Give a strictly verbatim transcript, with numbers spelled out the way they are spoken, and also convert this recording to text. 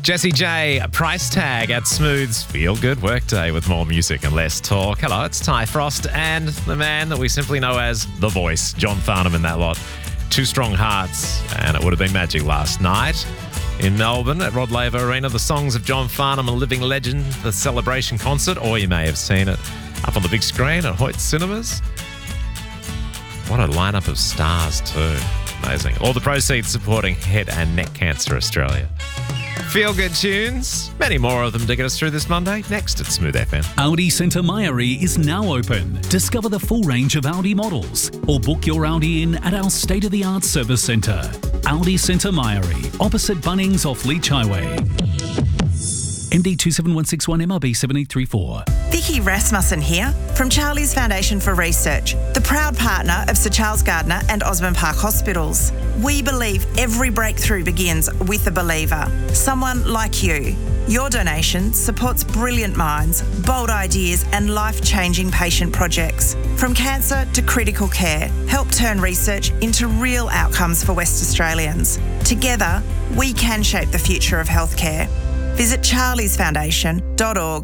Jessie J, price tag at Smooth's Feel Good Workday with more music and less talk. Hello, it's Ty Frost and the man that we simply know as The Voice, John Farnham in that lot. Two strong hearts, and it would have been magic last night in Melbourne at Rod Laver Arena. The songs of John Farnham, a living legend, the celebration concert, or you may have seen it up on the big screen at Hoyt Cinemas. What a lineup of stars too. Amazing. All the proceeds supporting Head and Neck Cancer Australia. Feel good tunes, many more of them to get us through this Monday. Next at Smooth F M. Audi Centre Mairie is now open. Discover the full range of Audi models or book your Audi in at our state-of-the-art service centre. Audi Centre Mairie, opposite Bunnings off Leach Highway. M D two seven one six one M R B seven eight three four. Vicky Rasmussen here from Charlie's Foundation for Research, the proud partner of Sir Charles Gardner and Osborne Park Hospitals. We believe every breakthrough begins with a believer, someone like you. Your donation supports brilliant minds, bold ideas and life-changing patient projects. From cancer to critical care, help turn research into real outcomes for West Australians. Together, we can shape the future of healthcare. Visit charlies foundation dot org